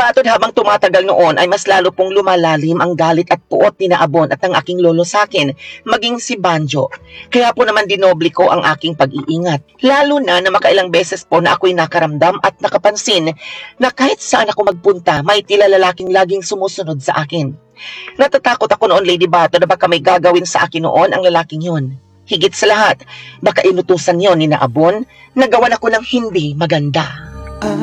Batod habang tumatagal noon ay mas lalo pong lumalalim ang galit at puot ni Naabon at ng aking lolo sa akin, maging si Banjo. Kaya po naman dinoble ko ang aking pag-iingat. Lalo na makailang beses po na ako'y nakaramdam at nakapansin na kahit saan ako magpunta, may tila lalaking laging sumusunod sa akin. Natatakot ako noon, Lady Bato, na baka may gagawin sa akin noon ang lalaking yun. Higit sa lahat, baka inutusan yon ni Naabon na gawan ako ng hindi maganda.